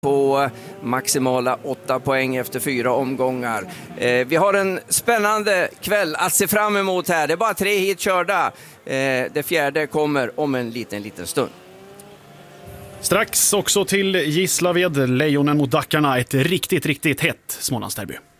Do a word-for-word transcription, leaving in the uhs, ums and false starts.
på maximala åtta poäng efter fyra omgångar. Eh, vi har en spännande kväll att se fram emot här. Det är bara tre hit körda. Eh, det fjärde kommer om en liten, liten stund. Strax också till Gislaved, Lejonen mot Dackarna. Ett riktigt, riktigt hett Smålandsderby.